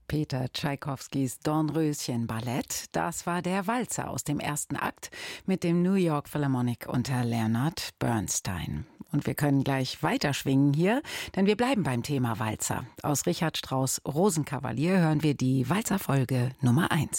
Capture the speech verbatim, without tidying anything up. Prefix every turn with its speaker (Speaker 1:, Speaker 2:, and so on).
Speaker 1: Peter Tschaikowskis Dornröschen-Ballett, das war der Walzer aus dem ersten Akt mit dem New York Philharmonic unter Leonard Bernstein. Und wir können gleich weiterschwingen hier, denn wir bleiben beim Thema Walzer. Aus Richard Strauss' Rosenkavalier hören wir die Walzerfolge Nummer eins.